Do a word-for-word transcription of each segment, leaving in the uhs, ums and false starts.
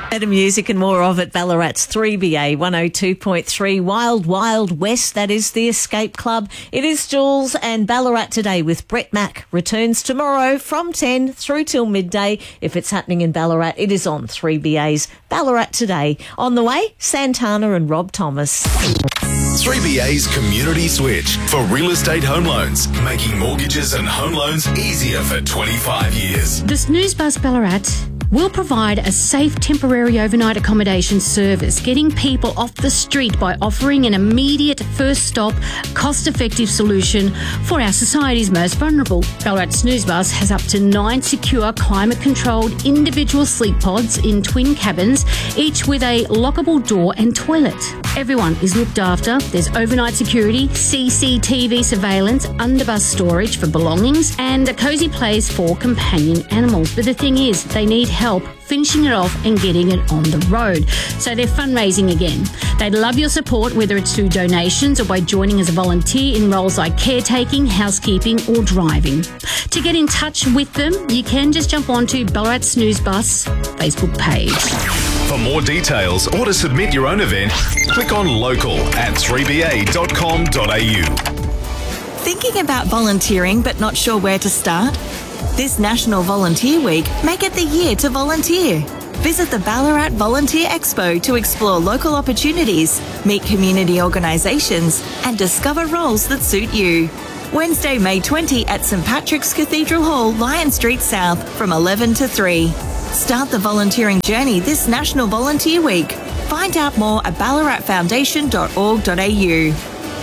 Better music and more of it. Ballarat's three B A one oh two point three. Wild Wild West, that is the Escape Club. It is Jules, and Ballarat Today with Brett Mack returns tomorrow from ten through till midday. If it's happening in Ballarat, it is on three B A's Ballarat Today. On the way, Santana and Rob Thomas. three B A's Community Switch for real estate home loans, making mortgages and home loans easier for twenty-five years. The Snooze Bus Ballarat will provide a safe temporary overnight accommodation service, getting people off the street by offering an immediate first stop, cost-effective solution for our society's most vulnerable. Ballarat Snooze Bus has up to nine secure, climate-controlled individual sleep pods in twin cabins, each with a lockable door and toilet. Everyone is looked after. There's overnight security, C C T V surveillance, underbus storage for belongings, and a cosy place for companion animals. But the thing is, they need help finishing it off and getting it on the road. So they're fundraising again. They'd love your support, whether it's through donations or by joining as a volunteer in roles like caretaking, housekeeping or driving. To get in touch with them, you can just jump onto Ballarat Snooze Bus Facebook page. For more details or to submit your own event, click on local at three b a dot com dot a u. Thinking about volunteering but not sure where to start? This National Volunteer Week, make it the year to volunteer. Visit the Ballarat Volunteer Expo to explore local opportunities, meet community organisations and discover roles that suit you. Wednesday, May twentieth at St Patrick's Cathedral Hall, Lion Street South from eleven to three. Start the volunteering journey this National Volunteer Week. Find out more at ballarat foundation dot org dot a u.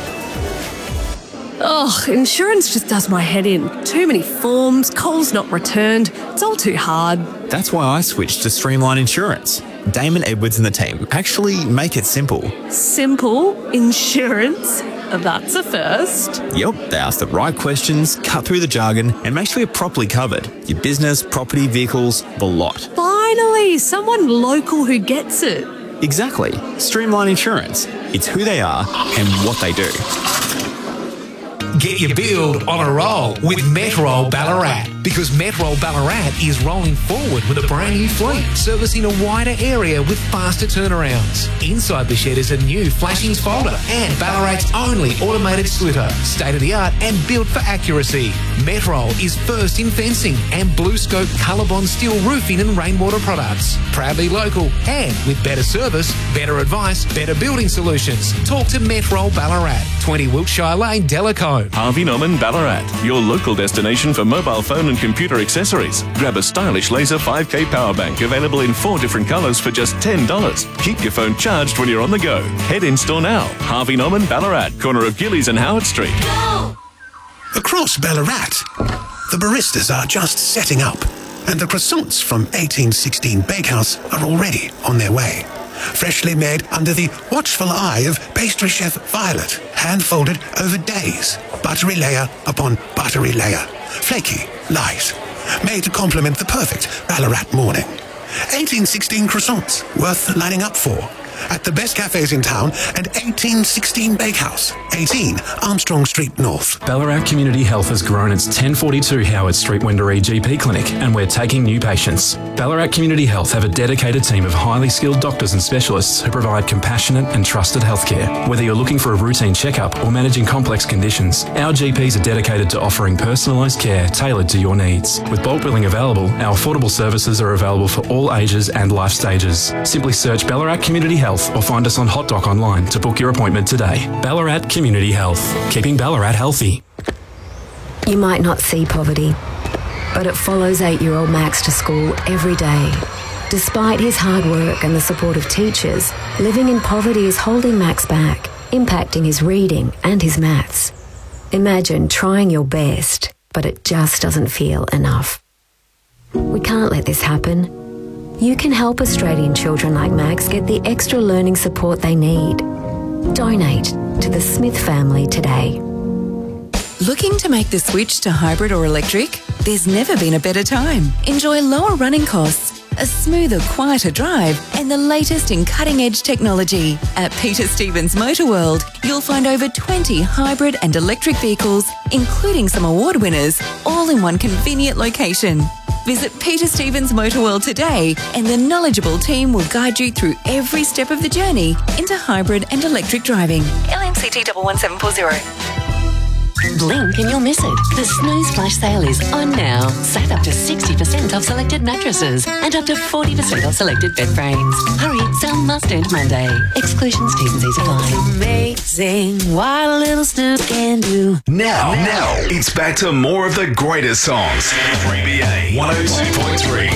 Oh, insurance just does my head in. Too many forms, calls not returned. It's all too hard. That's why I switched to Streamline Insurance. Damon Edwards and the team actually make it simple. Simple insurance? That's a first. Yep, they ask the right questions, cut through the jargon, and make sure you're properly covered. Your business, property, vehicles, the lot. Finally, someone local who gets it. Exactly. Streamline Insurance. It's who they are and what they do. Get your build on a roll with Metrol Ballarat, because Metrol Ballarat is rolling forward with a brand new fleet, servicing a wider area with faster turnarounds. Inside the shed is a new flashing folder and Ballarat's only automated slitter, state-of-the-art and built for accuracy. Metrol is first in fencing and Blue Scope Colorbond steel roofing and rainwater products. Proudly local and with better service, better advice, better building solutions. Talk to Metrol Ballarat, twenty Wiltshire Lane, Delacombe. Harvey Norman Ballarat, your local destination for mobile phone and computer accessories. Grab a stylish laser five K power bank available in four different colours for just ten dollars. Keep your phone charged when you're on the go. Head in store now. Harvey Norman Ballarat, corner of Gillies and Howard Street. Go! Across Ballarat, the baristas are just setting up, and the croissants from eighteen sixteen Bakehouse are already on their way. Freshly made under the watchful eye of pastry chef Violet, hand-folded over days, buttery layer upon buttery layer, flaky, light, made to complement the perfect Ballarat morning. eighteen sixteen croissants, worth lining up for, at the best cafes in town and eighteen sixteen Bakehouse, eighteen Armstrong Street North. Ballarat Community Health has grown its ten forty-two Howard Street Wendouree G P clinic, and we're taking new patients. Ballarat Community Health have a dedicated team of highly skilled doctors and specialists who provide compassionate and trusted healthcare. Whether you're looking for a routine checkup or managing complex conditions, our G Ps are dedicated to offering personalised care tailored to your needs. With bulk billing available, our affordable services are available for all ages and life stages. Simply search Ballarat Community Health or find us on Hotdoc online to book your appointment today. Ballarat Community Health, keeping Ballarat healthy. You might not see poverty, but it follows eight-year-old Max to school every day. Despite his hard work and the support of teachers, living in poverty is holding Max back, impacting his reading and his maths. Imagine trying your best, but it just doesn't feel enough. We can't let this happen. You can help Australian children like Max get the extra learning support they need. Donate to the Smith family today. Looking to make the switch to hybrid or electric? There's never been a better time. Enjoy lower running costs, a smoother, quieter drive, and the latest in cutting-edge technology. At Peter Stevens Motor World, you'll find over twenty hybrid and electric vehicles, including some award winners, all in one convenient location. Visit Peter Stevens Motor World today and the knowledgeable team will guide you through every step of the journey into hybrid and electric driving. L M C T one one seven four zero. Blink and you'll miss it. The Snooze Flash Sale is on now. Save up to sixty percent off selected mattresses and up to forty percent off selected bed frames. Hurry, sale must end Monday. Exclusions, T's and C's apply. Amazing what a little Snoop can do. Now, now, it's back to more of the greatest songs. three B A one oh two point three.